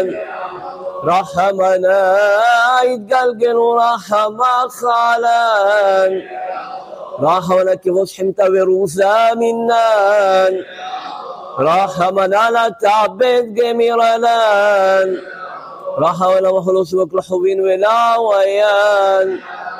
رحمنا يتقلقل ورحمة خالان رحمنا كيفوش حمتا وروسا منان رحمنا لا تعبد جميران رحمنا وخلص وكل حوين ولا ويان